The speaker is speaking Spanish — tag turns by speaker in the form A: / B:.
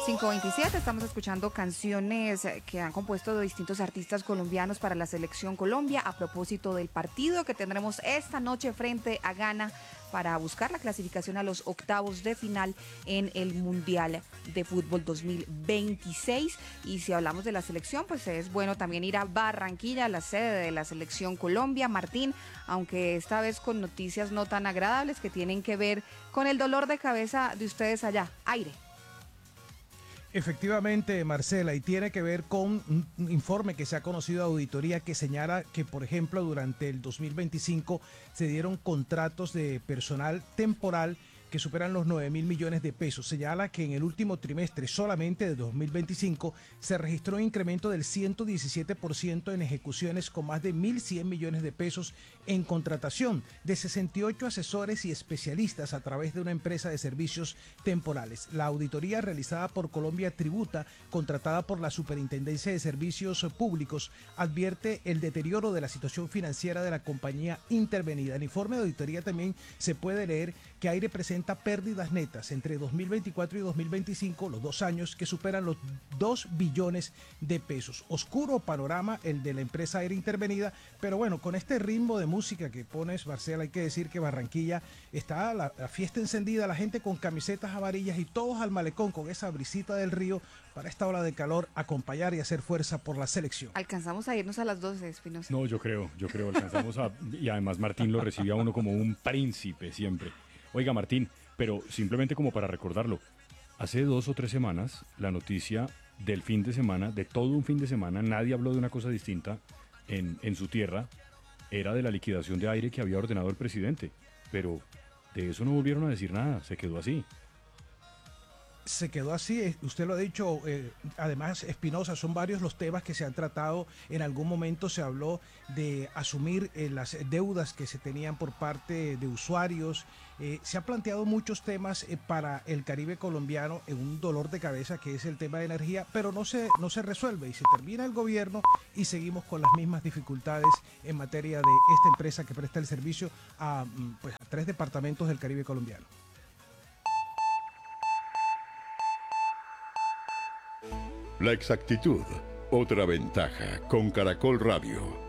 A: 5:27, estamos escuchando canciones que han compuesto distintos artistas colombianos para la Selección Colombia a propósito del partido que tendremos esta noche frente a Ghana para buscar la clasificación a los octavos de final en el Mundial de Fútbol 2026. Y si hablamos de la selección, pues es bueno también ir a Barranquilla, la sede de la Selección Colombia. Martín, aunque esta vez con noticias no tan agradables que tienen que ver con el dolor de cabeza de ustedes allá. Aire.
B: Efectivamente, Marcela, y tiene que ver con un informe que se ha conocido de auditoría que señala que, por ejemplo, durante el 2025 se dieron contratos de personal temporal que superan los 9.000 millones de pesos. Señala que en el último trimestre solamente de 2025 se registró un incremento del 117% en ejecuciones con más de 1.100 millones de pesos en contratación de 68 asesores y especialistas a través de una empresa de servicios temporales. La auditoría realizada por Colombia Tributa, contratada por la Superintendencia de Servicios Públicos, advierte el deterioro de la situación financiera de la compañía intervenida. En el informe de auditoría también se puede leer que Aire presenta pérdidas netas entre 2024 y 2025, los 2 años, que superan los 2 billones de pesos. Oscuro panorama el de la empresa Aire intervenida, pero bueno, con este ritmo de música que pones, Marcela, hay que decir que Barranquilla está la fiesta encendida, la gente con camisetas amarillas y todos al malecón con esa brisita del río para esta ola de calor, acompañar y hacer fuerza por la selección.
A: Alcanzamos a irnos a las 12, Espinosa.
C: No, yo creo, alcanzamos a... Y además Martín lo recibe a uno como un príncipe siempre. Oiga, Martín, pero simplemente como para recordarlo, hace 2 o 3 semanas, la noticia del fin de semana, de todo un fin de semana, nadie habló de una cosa distinta en su tierra, era de la liquidación de Aire que había ordenado el presidente. Pero de eso no volvieron a decir nada, se quedó así.
B: Se quedó así, usted lo ha dicho, además Espinosa, son varios los temas que se han tratado. En algún momento se habló de asumir las deudas que se tenían por parte de usuarios. Se han planteado muchos temas para el Caribe colombiano en un dolor de cabeza que es el tema de energía, pero no se resuelve y se termina el gobierno y seguimos con las mismas dificultades en materia de esta empresa que presta el servicio a 3 departamentos del Caribe colombiano.
D: La exactitud, otra ventaja con Caracol Radio.